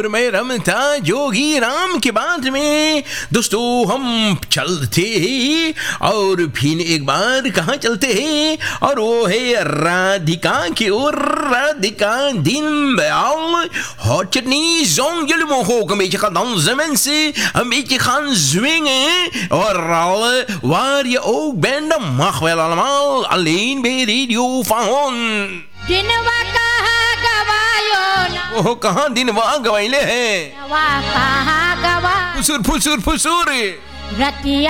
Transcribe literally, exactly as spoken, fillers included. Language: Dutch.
और मैं रमता जोगी राम के बात में। दोस्तों हम चलते हैं और फिर एक बार कहाँ चलते हैं, और वो है राधिका की ओर। राधिका दिन bel had je niet zo'n jullie mogen ook een beetje gaan dansen mensen, een beetje gaan zwingen, overal waar je ook bent, dat mag wel allemaal, alleen bij Radio van Hon. दिनवा कहाँ गवायो ना, वो कहाँ दिन वहाँ गवाइले हैं, दिनवा कहाँ गवा फुसुर फुसुर फुसुर रतिया